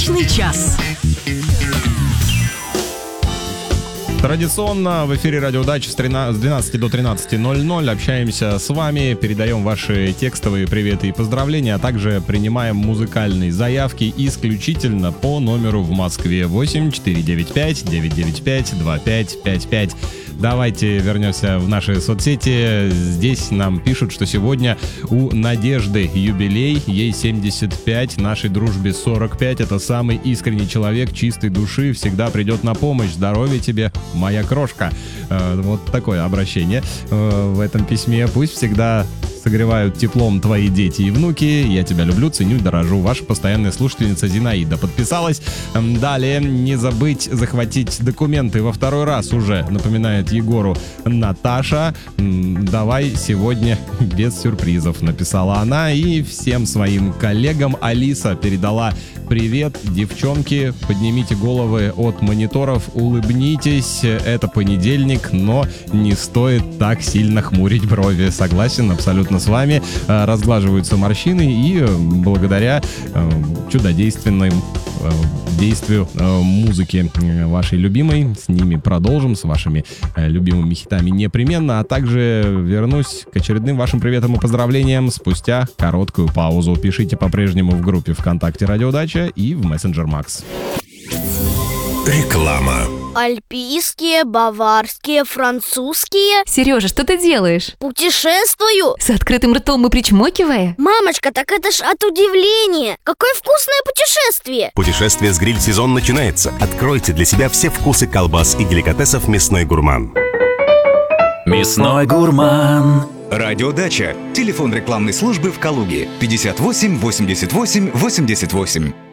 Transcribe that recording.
Удачный час. Традиционно в эфире «Радио Удача» с 12 до 13:00 общаемся с вами, передаем ваши текстовые приветы и поздравления, а также принимаем музыкальные заявки исключительно по номеру в Москве 8495-995-2555. Давайте вернемся в наши соцсети. Здесь нам пишут, что сегодня у Надежды юбилей, ей 75, нашей дружбе 45. Это самый искренний человек, чистой души, всегда придет на помощь. Здоровья тебе, моя крошка. Вот такое обращение в этом письме. Пусть всегда согревают теплом твои дети и внуки. Я тебя люблю, ценю и дорожу. Ваша постоянная слушательница Зинаида подписалась. Далее, не забыть захватить документы во второй раз уже, напоминает Егору Наташа. Давай сегодня без сюрпризов, написала она. И всем своим коллегам Алиса передала привет. Девчонки, поднимите головы от мониторов, улыбнитесь. Это понедельник, но не стоит так сильно хмурить брови. Согласен абсолютно с вами. Разглаживаются морщины, и благодаря чудодейственным действию музыки вашей любимой, с ними продолжим, с вашими любимыми хитами непременно, а также вернусь к очередным вашим приветам и поздравлениям спустя короткую паузу. Пишите по-прежнему в группе ВКонтакте «Радио Удача» и в мессенджер Макс. Реклама. Альпийские, баварские, французские. Сережа, что ты делаешь? Путешествую. С открытым ртом и причмокивая? Мамочка, так это ж от удивления. Какое вкусное путешествие. Путешествие с гриль-сезон начинается. Откройте для себя все вкусы колбас и деликатесов «Мясной гурман». Мясной гурман. Радио Дача. Телефон рекламной службы в Калуге 58 88 88.